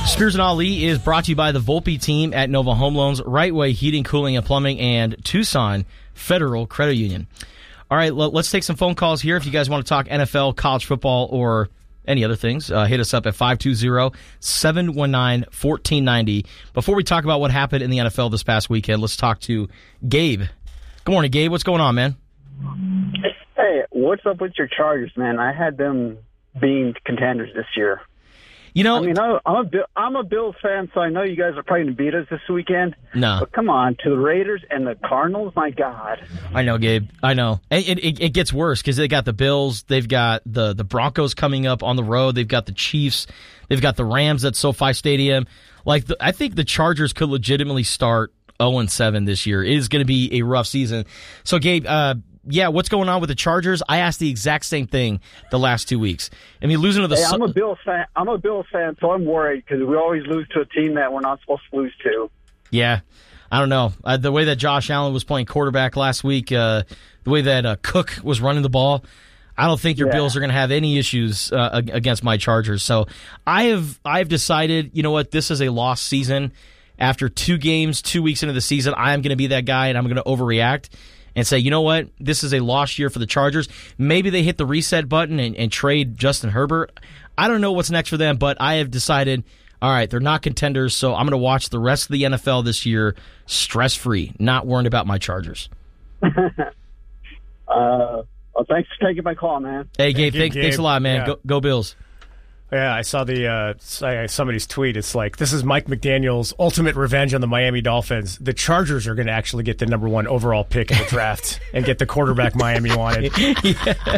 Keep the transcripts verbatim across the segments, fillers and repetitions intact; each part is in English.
Spears and Ali is brought to you by the Volpe team at Nova Home Loans, Right Way Heating, Cooling, and Plumbing, and Tucson Federal Credit Union. All right, let's take some phone calls here. If you guys want to talk N F L, college football, or any other things, uh, hit us up at five two zero, seven one nine, one four nine zero. Before we talk about what happened in the N F L this past weekend, let's talk to Gabe. Good morning, Gabe. What's going on, man? Hey, what's up with your Chargers, man? I had them being contenders this year. You know, I mean, I'm a, I'm a Bills fan, so I know you guys are probably going to beat us this weekend. No. But come on, to the Raiders and the Cardinals, my God. I know, Gabe. I know. It, it, it gets worse because they got the Bills. They've got the, the Broncos coming up on the road. They've got the Chiefs. They've got the Rams at SoFi Stadium. Like, the, I think the Chargers could legitimately start oh and seven this year. It is going to be a rough season. So, Gabe, uh, yeah, what's going on with the Chargers? I asked the exact same thing the last two weeks. I mean, losing to the... Hey, I'm a Bills fan. I'm a Bills fan, so I'm worried because we always lose to a team that we're not supposed to lose to. Yeah, I don't know. Uh, the way that Josh Allen was playing quarterback last week, uh, the way that uh, Cook was running the ball, I don't think your yeah. Bills are going to have any issues uh, against my Chargers. So I have I've decided, you know what, this is a lost season. After two games, two weeks into the season, I am going to be that guy, and I'm going to overreact and say, you know what, this is a lost year for the Chargers. Maybe they hit the reset button and, and trade Justin Herbert. I don't know what's next for them, but I have decided, all right, they're not contenders, so I'm going to watch the rest of the N F L this year stress-free, not worried about my Chargers. uh, well, thanks for taking my call, man. Hey, Gabe, Gabe, thanks, Gabe. thanks a lot, man. Yeah. Go, go Bills. Yeah, I saw the uh, somebody's tweet. It's like, this is Mike McDaniel's ultimate revenge on the Miami Dolphins. The Chargers are going to actually get the number one overall pick in the draft and get the quarterback Miami wanted. Yeah.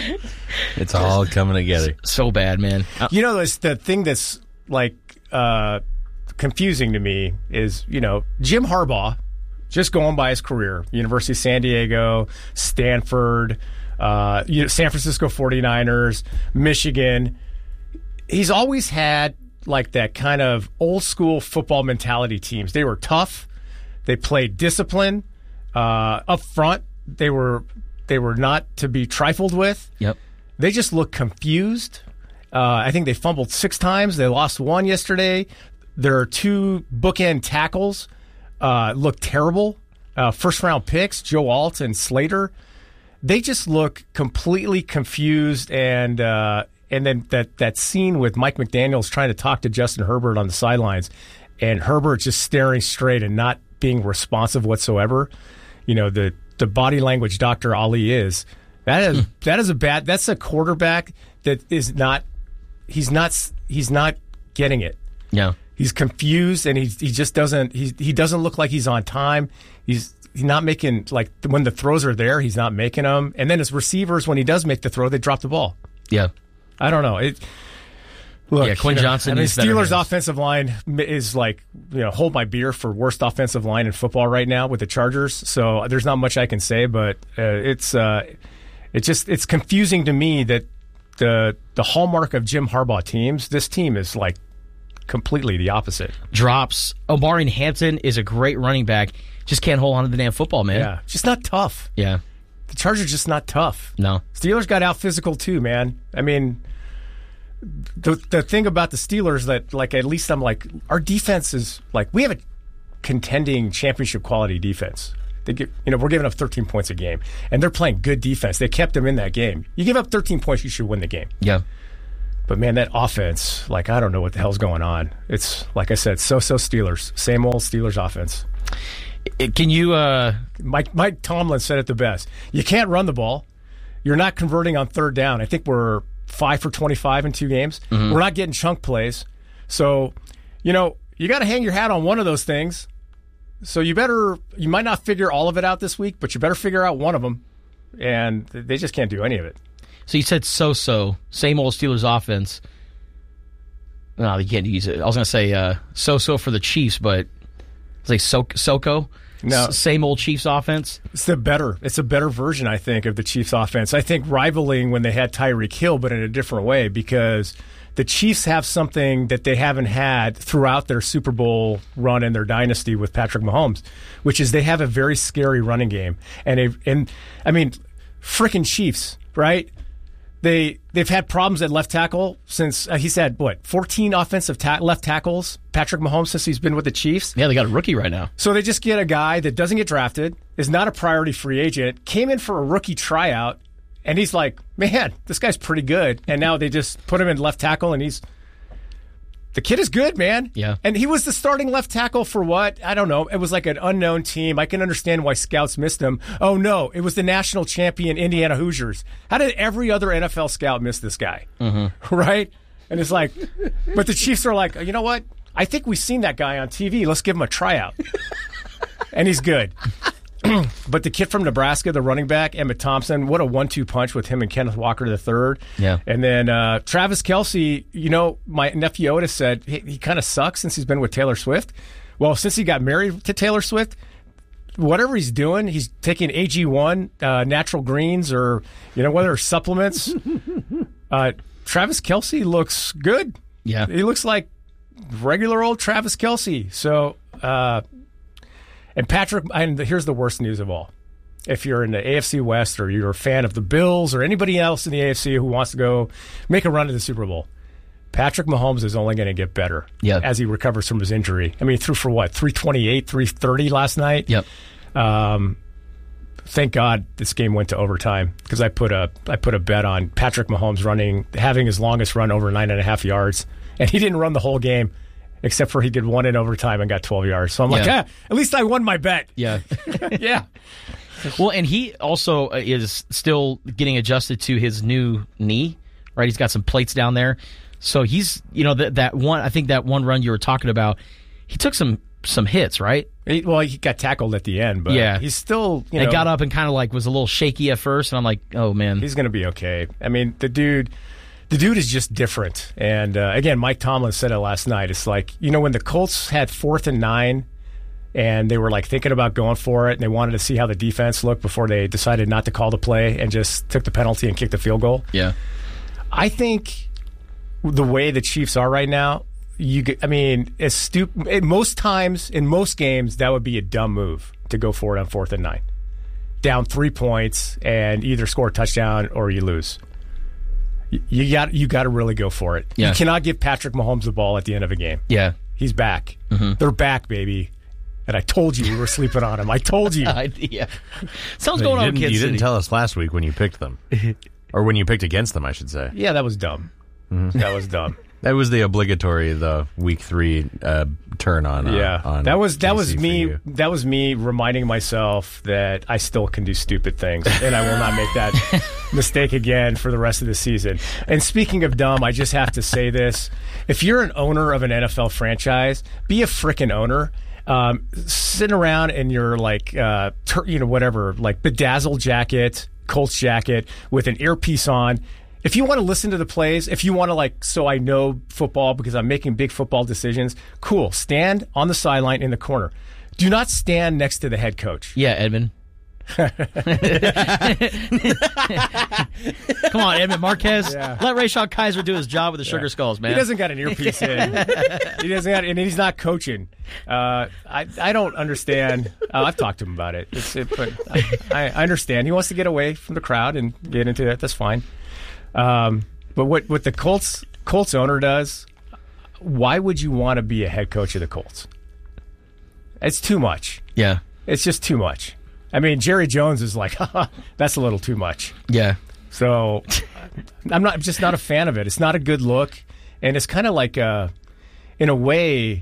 It's all coming together. So bad, man. You know, this, the thing that's like uh, confusing to me is, you know, Jim Harbaugh, just going by his career, University of San Diego, Stanford, uh, you know, San Francisco forty-niners, Michigan. He's always had like that kind of old school football mentality teams. They were tough. They played discipline uh, up front. They were they were not to be trifled with. Yep. They just looked confused. Uh, I think they fumbled six times. They lost one yesterday. Their two bookend tackles uh, look terrible. Uh, first round picks, Joe Alt and Slater. They just look completely confused and. Uh, And then that, that scene with Mike McDaniels trying to talk to Justin Herbert on the sidelines, and Herbert just staring straight and not being responsive whatsoever. You know, the, the body language Doctor Ali is. That is that is a bad. That's a quarterback that is not. He's not. He's not getting it. Yeah. He's confused, and he he just doesn't. He he doesn't look like he's on time. He's. He's not making, like, when the throws are there, he's not making them. And then his receivers, when he does make the throw, they drop the ball. Yeah. I don't know. It, look, yeah, Quinn you know, Johnson. I mean, needs better Steelers' hands. offensive line is like, you know, hold my beer for worst offensive line in football right now with the Chargers. So there's not much I can say, but uh, it's uh, it's just it's confusing to me that the the hallmark of Jim Harbaugh teams, this team is like completely the opposite. Drops. Omarion Hampton is a great running back. Just can't hold on to the damn football, man. Yeah, just not tough. Yeah. The Chargers just not tough. No. Steelers got out physical too, man. I mean, the the thing about the Steelers that, like, at least I'm like, our defense is like, we have a contending championship quality defense. They get, you know, we're giving up thirteen points a game, and they're playing good defense. They kept them in that game. You give up thirteen points, you should win the game. Yeah. But man, that offense, like, I don't know what the hell's going on. It's like I said, so-so Steelers, same old Steelers offense. It, can you? Uh... Mike Mike Tomlin said it the best. You can't run the ball. You're not converting on third down. I think we're five for twenty-five in two games. Mm-hmm. We're not getting chunk plays. So, you know, you got to hang your hat on one of those things. So you better, you might not figure all of it out this week, but you better figure out one of them. And they just can't do any of it. So you said so-so, same old Steelers offense. No, you can't use it. I was going to say uh, so-so for the Chiefs, but it's like so- SoCo. No. S- same old Chiefs offense. It's the better. It's a better version, I think, of the Chiefs offense. I think rivaling when they had Tyreek Hill, but in a different way, because the Chiefs have something that they haven't had throughout their Super Bowl run in their dynasty with Patrick Mahomes, which is they have a very scary running game. And, a, and I mean, frickin' Chiefs, right? They they've had problems at left tackle since uh, he's had what fourteen offensive ta- left tackles. Patrick Mahomes since he's been with the Chiefs. Yeah, they got a rookie right now. So they just get a guy that doesn't get drafted, is not a priority free agent, came in for a rookie tryout, and he's like, man, this guy's pretty good. And now they just put him in left tackle, and he's the kid is good, man. Yeah. And he was the starting left tackle for what? I don't know. It was like an unknown team. I can understand why scouts missed him. Oh, no. It was the national champion Indiana Hoosiers. How did every other N F L scout miss this guy? Mm-hmm. Right? And it's like, but the Chiefs are like, you know what? I think we've seen that guy on T V. Let's give him a tryout. And he's good. But the kid from Nebraska, the running back, Emmett Thompson, what a one two punch with him and Kenneth Walker the third. Yeah. And then uh, Travis Kelce, you know, my nephew Otis said he, he kind of sucks since he's been with Taylor Swift. Well, since he got married to Taylor Swift, whatever he's doing, he's taking A G one, uh, natural greens, or, you know, whether it's supplements. uh, Travis Kelce looks good. Yeah. He looks like regular old Travis Kelce. So, uh, and Patrick, and here's the worst news of all. If you're in the A F C West or you're a fan of the Bills or anybody else in the A F C who wants to go make a run to the Super Bowl, Patrick Mahomes is only going to get better Yep. as he recovers from his injury. I mean, he threw for what, three twenty-eight, three thirty last night? Yep. Um, thank God this game went to overtime because I put a I put a bet on Patrick Mahomes running, having his longest run over nine and a half yards, and he didn't run the whole game. Except for he did one in overtime and got twelve yards. So I'm like, Yeah. ah, at least I won my bet. Yeah. Yeah. Well, and he also is still getting adjusted to his new knee, right? He's got some plates down there. So he's, you know, that that one, I think that one run you were talking about, he took some some hits, right? He, well, he got tackled at the end, but Yeah. he's still, you And know. got up and kind of like was a little shaky at first, and I'm like, oh, man. He's going to be okay. I mean, the dude, the dude is just different. And uh, again, Mike Tomlin said it last night. It's like, you know, when the Colts had fourth and nine and they were like thinking about going for it and they wanted to see how the defense looked before they decided not to call the play and just took the penalty and kicked the field goal. Yeah. I think the way the Chiefs are right now, you get, I mean, it's stupid. Most times in most games, that would be a dumb move to go for it on fourth and nine. Down three points and either score a touchdown or you lose. You got you got to really go for it. Yeah. You cannot give Patrick Mahomes the ball at the end of a game. Yeah. He's back. Mm-hmm. They're back, baby. And I told you we were sleeping on him. I told you. I, yeah. Something's You going on in didn't, Kansas you City. didn't tell us last week when you picked them. Or when you picked against them, I should say. Yeah, that was dumb. Mm-hmm. That was dumb. That was the obligatory, the week three uh, turn on. Uh, Yeah, on that was that K C was for me. you. That was me reminding myself that I still can do stupid things, and I will not make that mistake again for the rest of the season. And speaking of dumb, I just have to say this: if you're an owner of an N F L franchise, be a frickin' owner. Um, sitting around in your like, uh, tur- you know, whatever, like bedazzled jacket, Colts jacket with an earpiece on. If you want to listen to the plays, if you want to like, so I know football because I'm making big football decisions, cool. Stand on the sideline in the corner. Do not stand next to the head coach. Yeah, Edmund. Come on, Edmund Marquez. Yeah. Let Rayshon Kaiser do his job with the Sugar Skulls, man. He doesn't got an earpiece in. He doesn't got, and he's not coaching. Uh, I I don't understand. Uh, I've talked to him about it. It's, it but I, I understand. He wants to get away from the crowd and get into that. That's fine. Um, but what what the Colts Colts owner does, why would you want to be a head coach of the Colts? It's too much. Yeah. It's just too much. I mean, Jerry Jones is like, that's a little too much. Yeah. So I'm not I'm just not a fan of it. It's not a good look, and it's kind of like, uh, in a way,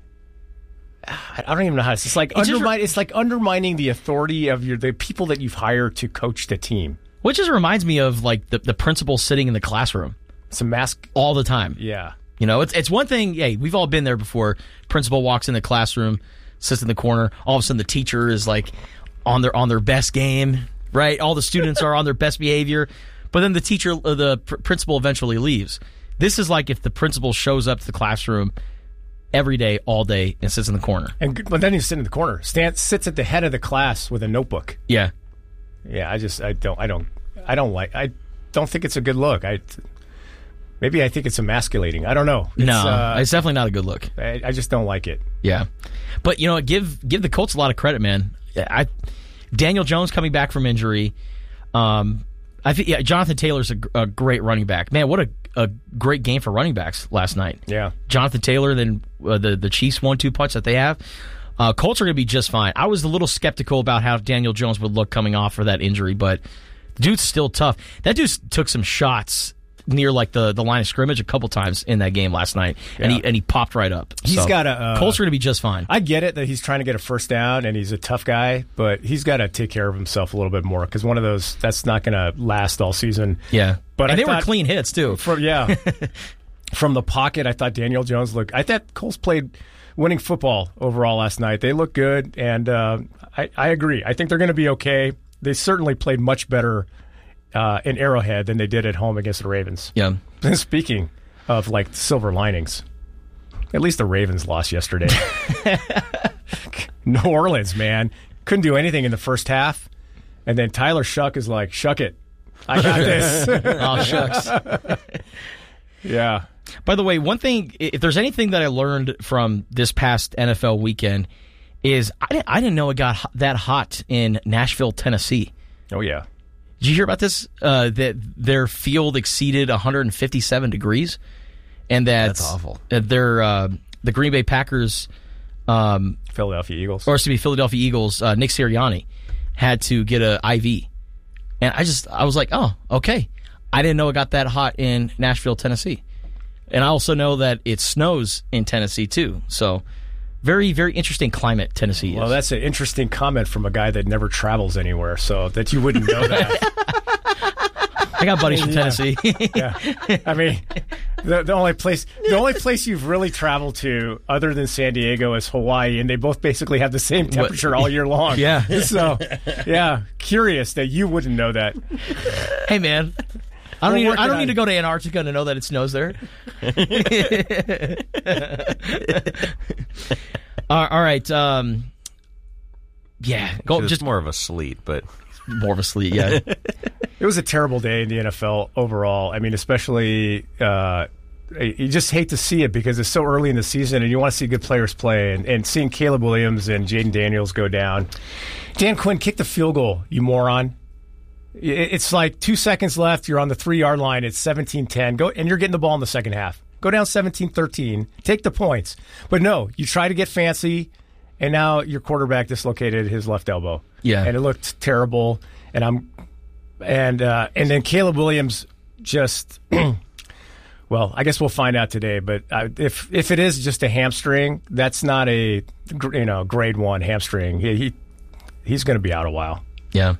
I don't even know how to. It's like It just undermine. re- It's like undermining the authority of your the people that you've hired to coach the team. Which just reminds me of like the, the principal sitting in the classroom It's a mask. all the time. Yeah. You know, it's it's one thing, hey, we've all been there before. Principal walks in the classroom, sits in the corner, all of a sudden the teacher is like on their on their best game, right? All the students are on their best behavior, but then the teacher uh, the pr- principal eventually leaves. This is like if the principal shows up to the classroom every day, all day, and sits in the corner. And but then you sit in the corner, stand, sits at the head of the class with a notebook. Yeah. Yeah, I just I don't I don't I don't like I don't think it's a good look. I maybe I think it's emasculating. I don't know. It's, No, uh, it's definitely not a good look. I, I just don't like it. Yeah, but you know, give give the Colts a lot of credit, man. I Daniel Jones coming back from injury, um, I think yeah, Jonathan Taylor's a, a great running back. Man, what a, a great game for running backs last night. Yeah. Jonathan Taylor, then uh, the, the Chiefs one two punch that they have. Uh, Colts are going to be just fine. I was a little skeptical about how Daniel Jones would look coming off for that injury, but the dude's still tough. That dude took some shots near like the, the line of scrimmage a couple times in that game last night, yeah. and he and he popped right up. He's so, got a uh, Colts are going to be just fine. I get it that he's trying to get a first down and he's a tough guy, but he's got to take care of himself a little bit more because one of those that's not going to last all season. Yeah, but and I they thought, were clean hits too. From, yeah, from the pocket, I thought Daniel Jones looked. I thought Colts played winning football overall last night. They look good, and uh, I, I agree. I think they're going to be okay. They certainly played much better uh, in Arrowhead than they did at home against the Ravens. Yeah. Speaking of like silver linings, at least the Ravens lost yesterday. New Orleans, man, couldn't do anything in the first half, and then Tyler Shuck is like, "Shuck it, I got this." Oh shucks. Yeah. By the way, one thing, if there's anything that I learned from this past N F L weekend, is I didn't, I didn't know it got that hot in Nashville, Tennessee. Oh, yeah. Did you hear about this? Uh, that their field exceeded one hundred fifty-seven degrees, and that That's awful. That their uh, the Green Bay Packers, um, Philadelphia Eagles, or to be Philadelphia Eagles, uh, Nick Sirianni had to get a I V, and I just I was like, oh, okay. I didn't know it got that hot in Nashville, Tennessee. And I also know that it snows in Tennessee, too. So, very, very interesting climate Tennessee is. Well, that's an interesting comment from a guy that never travels anywhere, so that you wouldn't know that. I got buddies from Tennessee. Yeah. I mean, the, the only place the only place you've really traveled to other than San Diego is Hawaii, and they both basically have the same temperature all year long. Yeah. So, yeah, curious that you wouldn't know that. Hey, man. I don't, We're need, I don't on... need to go to Antarctica to know that it snows there. All right. Um, yeah. Go, just just more of a sleet, but more of a sleet, yeah. It was a terrible day in the N F L overall. I mean, especially uh, you just hate to see it because it's so early in the season and you want to see good players play. And, and seeing Caleb Williams and Jaden Daniels go down. Dan Quinn kicked the field goal, you moron. It's like two seconds left. You're on the three-yard line. It's seventeen ten. Go, and you're getting the ball in the second half. Go down seventeen thirteen. Take the points. But no, you try to get fancy, and now your quarterback dislocated his left elbow. Yeah. And it looked terrible. And I'm, and uh, and then Caleb Williams just, well, I guess we'll find out today. But uh, if if it is just a hamstring, that's not a you know grade one hamstring. He, he he's going to be out a while. Yeah.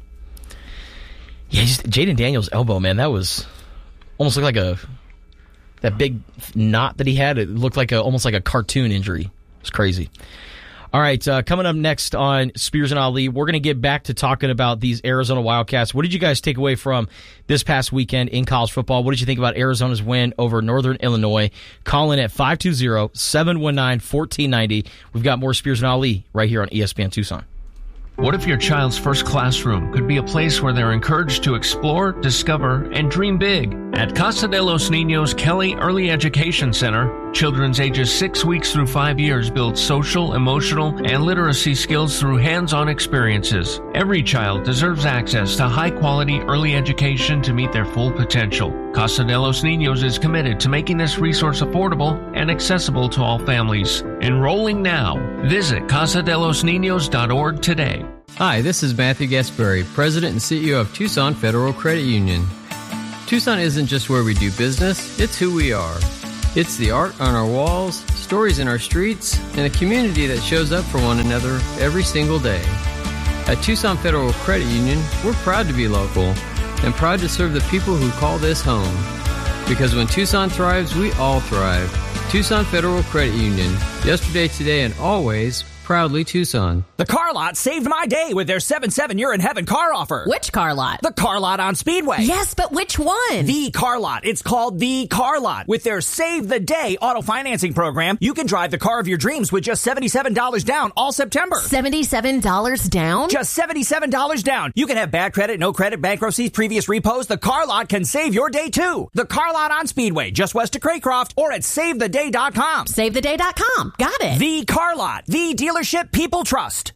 Yeah, Jaden Daniels' elbow, man, that was almost looked like a that big knot that he had. It looked like a almost like a cartoon injury. It was crazy. All right, uh, coming up next on Spears and Ali, we're going to get back to talking about these Arizona Wildcats. What did you guys take away from this past weekend in college football? What did you think about Arizona's win over Northern Illinois? Call in at five two zero, seven one nine, one four nine zero. We've got more Spears and Ali right here on E S P N Tucson. What if your child's first classroom could be a place where they're encouraged to explore, discover, and dream big? At Casa de los Niños Kelly Early Education Center, children's ages six weeks through five years build social, emotional, and literacy skills through hands-on experiences. Every child deserves access to high-quality early education to meet their full potential. Casa de los Niños is committed to making this resource affordable and accessible to all families. Enrolling now. Visit casa de los niños dot org today. Hi, this is Matthew Gasbury, President and C E O of Tucson Federal Credit Union. Tucson isn't just where we do business, it's who we are. It's the art on our walls, stories in our streets, and a community that shows up for one another every single day. At Tucson Federal Credit Union, we're proud to be local and proud to serve the people who call this home. Because when Tucson thrives, we all thrive. Tucson Federal Credit Union. Yesterday, today, and always, proudly Tucson. The Car Lot saved my day with their seven seven You're in Heaven car offer. Which Car Lot? The Car Lot on Speedway. Yes, but which one? The Car Lot. It's called The Car Lot. With their Save the Day auto financing program, you can drive the car of your dreams with just seventy-seven dollars down all September. seventy-seven dollars down? Just seventy-seven dollars down. You can have bad credit, no credit, bankruptcies, previous repos. The Car Lot can save your day too. The Car Lot on Speedway, just west of Craycroft, or at save the day dot com. save the day dot com. Got it. The Car Lot. The dealership people trust.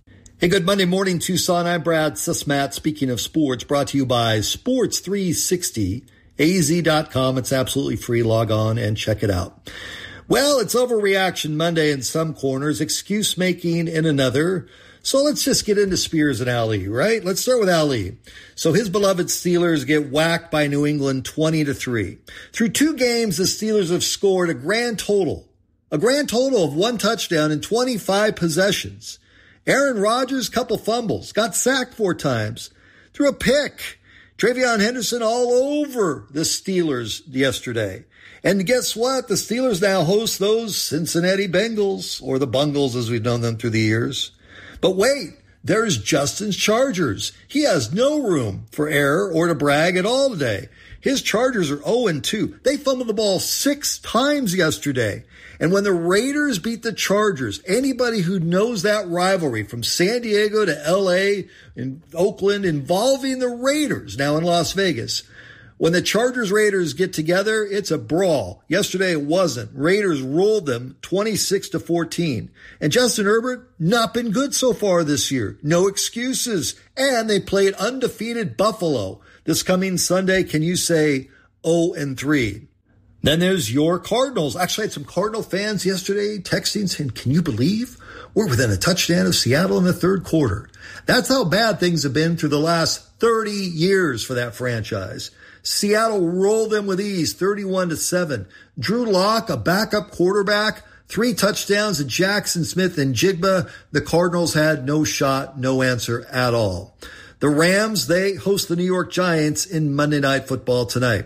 Hey, good Monday morning, Tucson. I'm Brad Susmat. Speaking of sports, brought to you by Sports three sixty A Z dot com. It's absolutely free. Log on and check it out. Well, it's Overreaction Monday in some corners, excuse making in another. So let's just get into Spears and Ali, right? Let's start with Ali. So his beloved Steelers get whacked by New England twenty to three. Through two games, the Steelers have scored a grand total, a grand total of one touchdown in twenty-five possessions. Aaron Rodgers, couple fumbles, got sacked four times, threw a pick. Travion Henderson all over the Steelers yesterday. And guess what? The Steelers now host those Cincinnati Bengals, or the Bungles as we've known them through the years. But wait, there's Justin's Chargers. He has no room for error or to brag at all today. His Chargers are oh and two. They fumbled the ball six times yesterday. And when the Raiders beat the Chargers, anybody who knows that rivalry from San Diego to L A and Oakland involving the Raiders now in Las Vegas, when the Chargers Raiders get together, it's a brawl. Yesterday it wasn't. Raiders rolled them twenty-six to fourteen. And Justin Herbert, not been good so far this year. No excuses. And they played undefeated Buffalo. This coming Sunday, can you say oh and three? Then there's your Cardinals. Actually, I had some Cardinal fans yesterday texting saying, can you believe we're within a touchdown of Seattle in the third quarter? That's how bad things have been through the last thirty years for that franchise. Seattle rolled them with ease, thirty-one to seven. Drew Lock, a backup quarterback, three touchdowns to Jackson Smith and Jigba. The Cardinals had no shot, no answer at all. The Rams, they host the New York Giants in Monday Night Football tonight.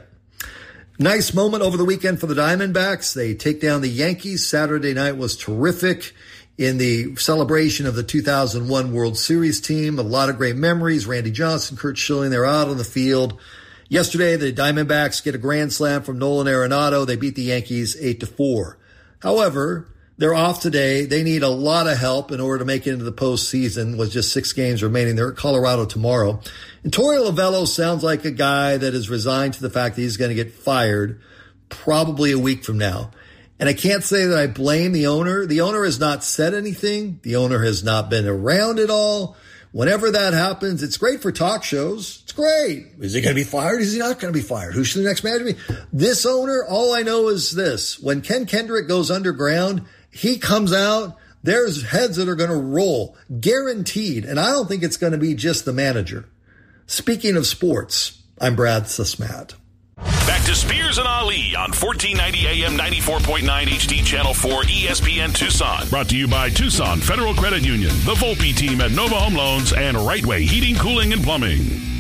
Nice moment over the weekend for the Diamondbacks. They take down the Yankees. Saturday night was terrific in the celebration of the two thousand one World Series team. A lot of great memories. Randy Johnson, Curt Schilling, they're out on the field. Yesterday, the Diamondbacks get a grand slam from Nolan Arenado. They beat the Yankees eight to four. However, they're off today. They need a lot of help in order to make it into the postseason with just six games remaining. They're at Colorado tomorrow. And Torey Lovello sounds like a guy that is resigned to the fact that he's going to get fired probably a week from now. And I can't say that I blame the owner. The owner has not said anything. The owner has not been around at all. Whenever that happens, it's great for talk shows. It's great. Is he going to be fired? Is he not going to be fired? Who should the next manager be? This owner, all I know is this. When Ken Kendrick goes underground, he comes out, there's heads that are going to roll, guaranteed. And I don't think it's going to be just the manager. Speaking of sports, I'm Brad Susmat. Back to Spears and Ali on fourteen ninety A M ninety-four point nine H D Channel four E S P N Tucson. Brought to you by Tucson Federal Credit Union, the Volpe team at Nova Home Loans, and Right Way Heating, Cooling, and Plumbing.